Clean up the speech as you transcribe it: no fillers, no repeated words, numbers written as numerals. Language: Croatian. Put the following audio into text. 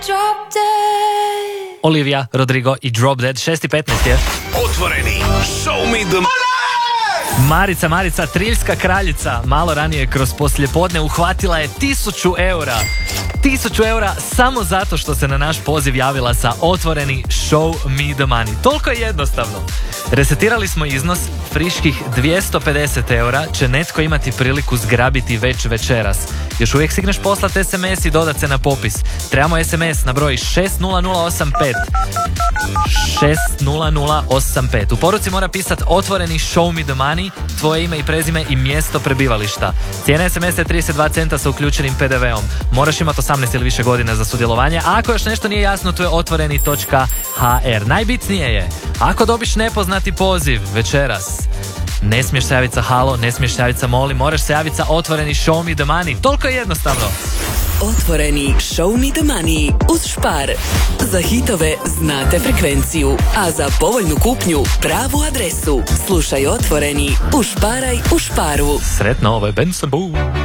Olivia Rodrigo i Drop Dead. 6:15 je. Otvoreni, show me the money! Marica, triljska kraljica, malo ranije kroz poslijepodne uhvatila je 1000 eura. 1000 eura samo zato što se na naš poziv javila sa otvoreni Show me the money. Toliko je jednostavno. Resetirali smo iznos, friških 250 eura će netko imati priliku zgrabiti već večeras. Još uvijek stigneš poslati SMS i dodat se na popis. Trebamo SMS na broj 60085. 60085. U poruci mora pisati otvoreni Show me the money, tvoje ime i prezime i mjesto prebivališta. Cijena SMS je 32 centa sa uključenim PDV-om. Moraš imati 18 ili više godina za sudjelovanje, a ako još nešto nije jasno, tu je otvoreni.hr. Najbitnije je, ako dobiš nepoznati poziv večeras, ne smiješ se javiti sa halo, ne smiješ se javiti sa molim, moraš se javiti sa otvoreni Show me the money. Toliko je jednostavno. Otvoreni Show me the money uz Spar. Za hitove znate frekvenciju, a za povoljnu kupnju pravu adresu. Slušaj Otvoreni, ušparaj u Sparu. Sretno, ovo je Benson Boone.